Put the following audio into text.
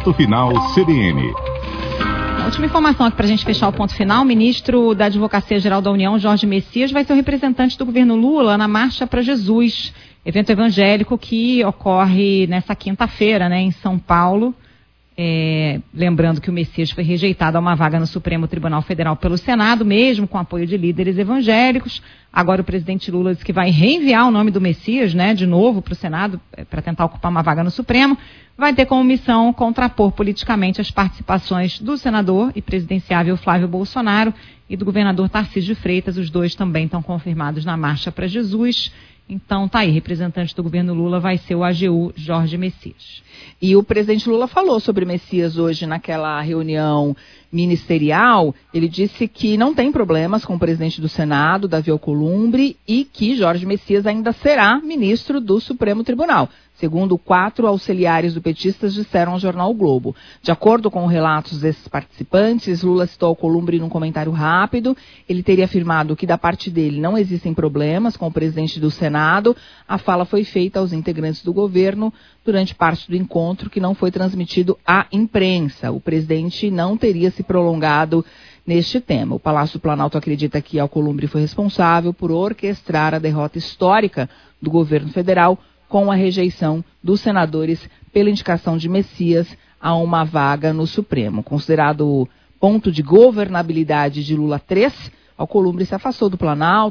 Ponto Final CBN. A última informação aqui para a gente fechar o ponto final: o ministro da Advocacia-Geral da União, Jorge Messias, vai ser o representante do governo Lula na Marcha para Jesus, evento evangélico que ocorre nessa quinta-feira, em São Paulo. Lembrando que o Messias foi rejeitado a uma vaga no Supremo Tribunal Federal pelo Senado, mesmo com apoio de líderes evangélicos. Agora o presidente Lula disse que vai reenviar o nome do Messias, de novo para o Senado, para tentar ocupar uma vaga no Supremo. Vai ter como missão contrapor politicamente as participações do senador e presidenciável Flávio Bolsonaro e do governador Tarcísio de Freitas. Os dois também estão confirmados na Marcha para Jesus. Então tá aí, representante do governo Lula vai ser o AGU Jorge Messias. E o presidente Lula falou sobre Messias hoje naquela reunião ministerial. Ele disse que não tem problemas com o presidente do Senado, Davi Alcolumbre, e que Jorge Messias ainda será ministro do Supremo Tribunal, segundo 4 auxiliares do petistas disseram ao jornal O Globo. De acordo com relatos desses participantes, Lula citou Alcolumbre num comentário rápido. Ele teria afirmado que da parte dele não existem problemas com o presidente do Senado. A fala foi feita aos integrantes do governo durante parte do encontro, que não foi transmitido à imprensa. O presidente não teria se prolongado neste tema. O Palácio do Planalto acredita que Alcolumbre foi responsável por orquestrar a derrota histórica do governo federal com a rejeição dos senadores pela indicação de Messias a uma vaga no Supremo. Considerado ponto de governabilidade de Lula 3, Alcolumbre se afastou do Planalto.